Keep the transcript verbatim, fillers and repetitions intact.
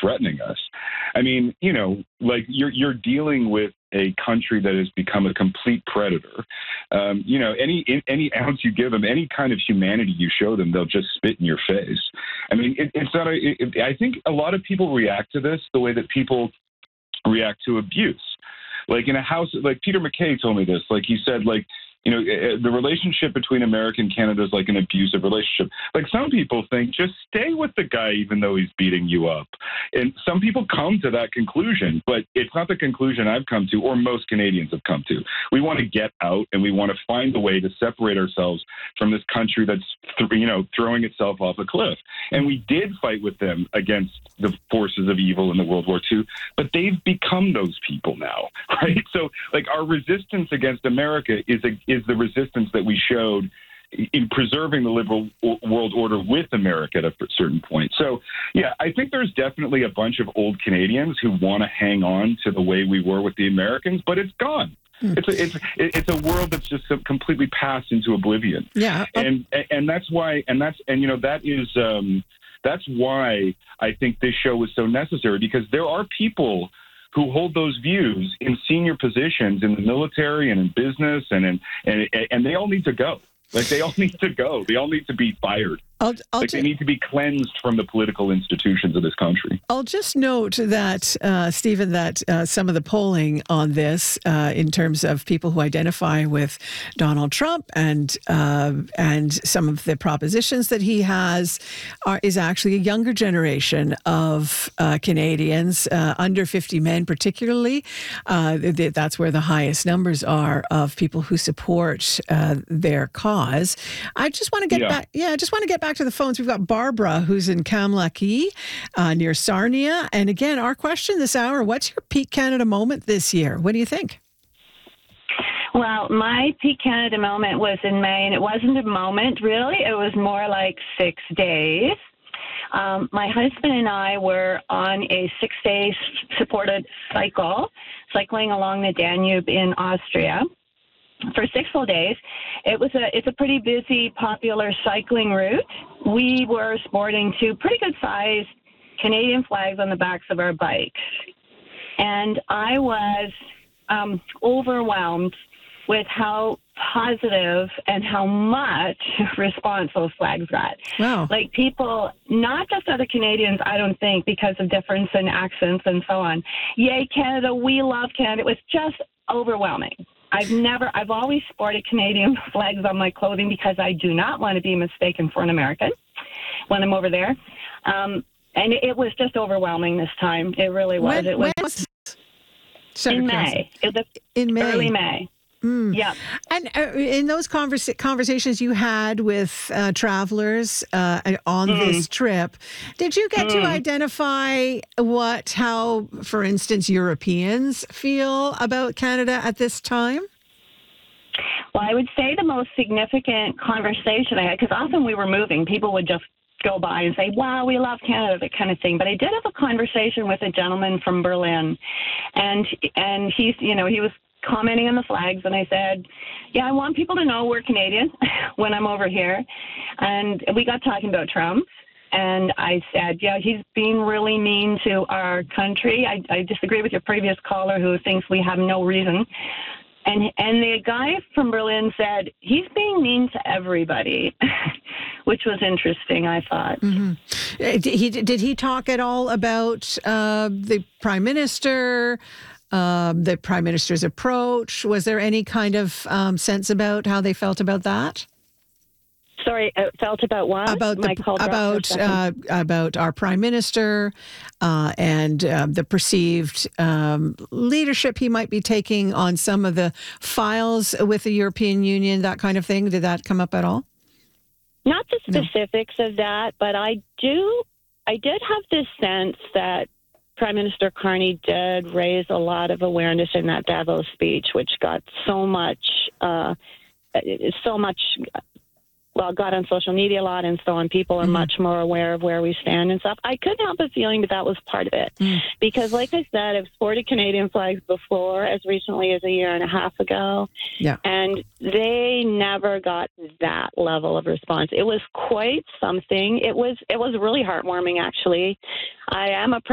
threatening us. I mean, you know, like you're you're dealing with a country that has become a complete predator. Um, you know, any any ounce you give them, any kind of humanity you show them, they'll just spit in your face. I mean, it, it's not. A, it, I think a lot of people react to this the way that people react to abuse. Like in a house, like Peter MacKay told me this. Like he said, like, you know, the relationship between America and Canada is like an abusive relationship. Like some people think just stay with the guy even though he's beating you up. And some people come to that conclusion, but it's not the conclusion I've come to or most Canadians have come to. We want to get out and we want to find a way to separate ourselves from this country that's, you know, throwing itself off a cliff. And we did fight with them against the forces of evil in the World War Two, but they've become those people now, right? So like our resistance against America is a is the resistance that we showed in preserving the liberal world order with America at a certain point. So, yeah, I think there's definitely a bunch of old Canadians who want to hang on to the way we were with the Americans, but it's gone. Mm. It's a, it's it's a world that's just completely passed into oblivion. Yeah, and and that's why, and that's and you know that is um, that's why I think this show was so necessary, because there are people who hold those views in senior positions in the military and in business, and in, and and they all need to go. Like they all need to go. They all need to be fired. I'll, I'll like ju- they need to be cleansed from the political institutions of this country. I'll just note that, uh, Stephen, that uh, some of the polling on this, uh, in terms of people who identify with Donald Trump and uh, and some of the propositions that he has, are, is actually a younger generation of uh, Canadians, uh, under fifty men particularly. Uh, th- that's where the highest numbers are of people who support uh, their cause. I just want to get Yeah. back. Yeah, I just want to get back to the phones. We've got Barbara, who's in Kamlaki, uh, near Sarnia. And again, our question this hour, what's your Peak Canada moment this year? What do you think? Well, my Peak Canada moment was in May, and it wasn't a moment, really. It was more like six days. Um, my husband and I were on a six-day supported cycle, cycling along the Danube in Austria for six full days. It was a it's a pretty busy, popular cycling route. We were sporting two pretty good sized Canadian flags on the backs of our bikes. And I was um, overwhelmed with how positive and how much response those flags got. Wow. Like people, not just other Canadians, I don't think, because of difference in accents and so on. Yay, Canada, we love Canada. It was just overwhelming. I've never, I've always sported Canadian flags on my clothing because I do not want to be mistaken for an American when I'm over there. Um, and it, it was just overwhelming this time. It really was. When, it was, was in May. It was in May. Early May. Mm. Yeah. And uh, in those conversa- conversations you had with uh, travelers uh, on mm. this trip, did you get mm. to identify what, how, for instance, Europeans feel about Canada at this time? Well, I would say the most significant conversation I had, because often we were moving, people would just go by and say, wow, we love Canada, that kind of thing. But I did have a conversation with a gentleman from Berlin, and and he's, you know, he was commenting on the flags, and I said, yeah, I want people to know we're Canadian when I'm over here. And we got talking about Trump, and I said, yeah, he's being really mean to our country. I, I disagree with your previous caller who thinks we have no reason. And and the guy from Berlin said, he's being mean to everybody, which was interesting, I thought. Mm-hmm. Did he, did he talk at all about uh, the Prime Minister, um, the Prime Minister's approach? Was there any kind of um, sense about how they felt about that? Sorry, uh, felt about what? About the, about uh, about our Prime Minister uh, and uh, the perceived um, leadership he might be taking on some of the files with the European Union, that kind of thing. Did that come up at all? Not the specifics no. of that, but I do. I did have this sense that Prime Minister Carney did raise a lot of awareness in that Davos speech, which got so much, uh, so much. Well, got on social media a lot and so on. People are mm. much more aware of where we stand and stuff. I couldn't help but feeling that that was part of it. Mm. Because, like I said, I've sported Canadian flags before, as recently as a year and a half ago. Yeah. And they never got that level of response. It was quite something. It was, it was really heartwarming, actually. I am a